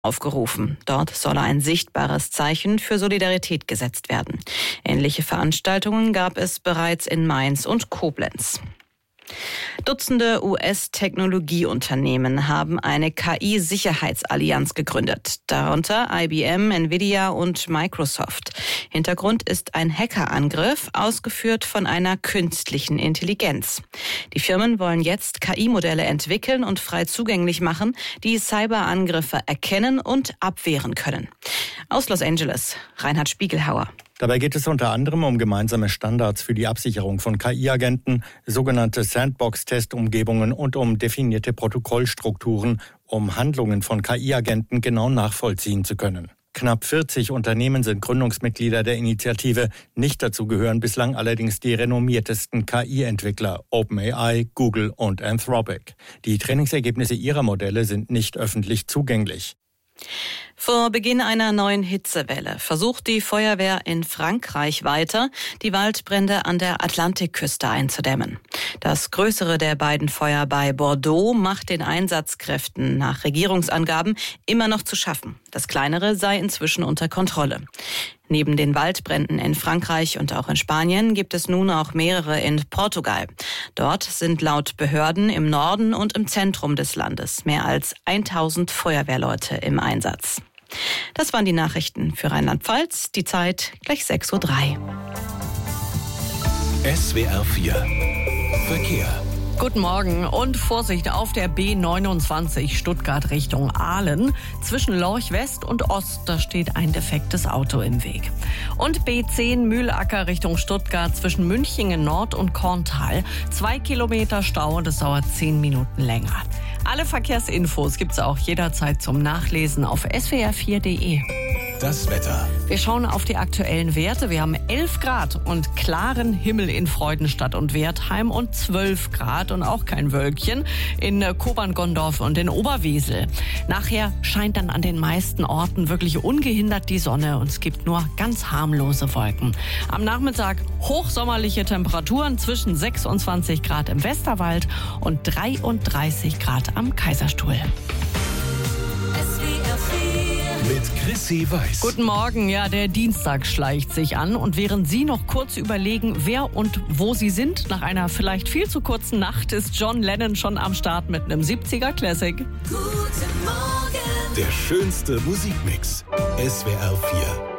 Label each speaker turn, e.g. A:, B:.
A: aufgerufen. Dort solle ein sichtbares Zeichen für Solidarität gesetzt werden. Ähnliche Veranstaltungen gab es bereits in Mainz und Koblenz. Dutzende US-Technologieunternehmen haben eine KI-Sicherheitsallianz gegründet, darunter IBM, Nvidia und Microsoft. Hintergrund ist ein Hackerangriff, ausgeführt von einer künstlichen Intelligenz. Die Firmen wollen jetzt KI-Modelle entwickeln und frei zugänglich machen, die Cyberangriffe erkennen und abwehren können. Aus Los Angeles, Reinhard Spiegelhauer.
B: Dabei geht es unter anderem um gemeinsame Standards für die Absicherung von KI-Agenten, sogenannte Sandbox-Testumgebungen und um definierte Protokollstrukturen, um Handlungen von KI-Agenten genau nachvollziehen zu können. Knapp 40 Unternehmen sind Gründungsmitglieder der Initiative. Nicht dazu gehören bislang allerdings die renommiertesten KI-Entwickler OpenAI, Google und Anthropic. Die Trainingsergebnisse ihrer Modelle sind nicht öffentlich zugänglich.
A: Vor Beginn einer neuen Hitzewelle versucht die Feuerwehr in Frankreich weiter, die Waldbrände an der Atlantikküste einzudämmen. Das größere der beiden Feuer bei Bordeaux macht den Einsatzkräften nach Regierungsangaben immer noch zu schaffen. Das kleinere sei inzwischen unter Kontrolle. Neben den Waldbränden in Frankreich und auch in Spanien gibt es nun auch mehrere in Portugal. Dort sind laut Behörden im Norden und im Zentrum des Landes mehr als 1000 Feuerwehrleute im Einsatz. Das waren die Nachrichten für Rheinland-Pfalz. Die Zeit gleich 6:03 Uhr.
C: SWR 4 Verkehr.
D: Guten Morgen und Vorsicht auf der B29 Stuttgart Richtung Aalen. Zwischen Lorch West und Ost, da steht ein defektes Auto im Weg. Und B10 Mühlacker Richtung Stuttgart zwischen Münchingen Nord und Korntal. 2 Kilometer Stau, das dauert 10 Minuten länger. Alle Verkehrsinfos gibt's auch jederzeit zum Nachlesen auf swr4.de.
C: Das Wetter.
D: Wir schauen auf die aktuellen Werte. Wir haben 11 Grad und klaren Himmel in Freudenstadt und Wertheim und 12 Grad und auch kein Wölkchen in Kobern-Gondorf und in Oberwesel. Nachher scheint dann an den meisten Orten wirklich ungehindert die Sonne und es gibt nur ganz harmlose Wolken. Am Nachmittag hochsommerliche Temperaturen zwischen 26 Grad im Westerwald und 33 Grad am Kaiserstuhl.
C: Mit Chrissy Weiß.
D: Guten Morgen. Ja, der Dienstag schleicht sich an und während Sie noch kurz überlegen, wer und wo Sie sind, nach einer vielleicht viel zu kurzen Nacht ist John Lennon schon am Start mit einem 70er Classic.
C: Guten Morgen. Der schönste Musikmix. SWR 4.